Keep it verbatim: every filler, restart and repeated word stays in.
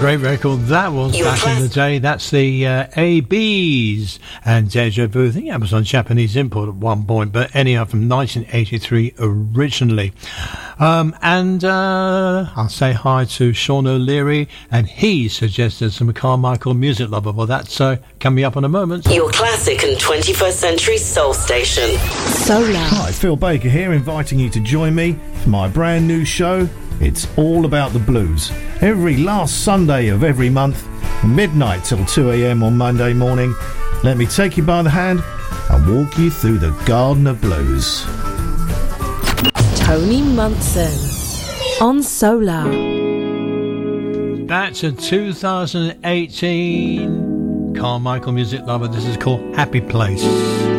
great record that was Your back class- in the day. That's the uh, A Bs and Deja Vu. I think that was on Japanese import at one point, but anyhow, from nineteen eighty-three originally. Um, and uh, I'll say hi to Sean O'Leary, and he suggested some Carmichael Music Lover. Well, that's uh, coming up in a moment. Your classic and twenty-first century soul station. Solar. Hi, Phil Baker here, inviting you to join me for my brand new show. It's all about the blues. Every last Sunday of every month, midnight till two a.m. on Monday morning, let me take you by the hand and walk you through the Garden of Blues. Tony Munson on Solar. That's a two thousand eighteen Carmichael Music Lover. This is called Happy Place.